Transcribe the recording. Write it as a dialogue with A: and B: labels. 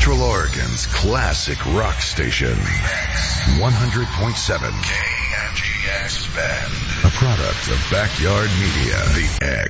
A: Central Oregon's classic rock station. 100.7 KNGX Bend. A product of Backyard Media. The X.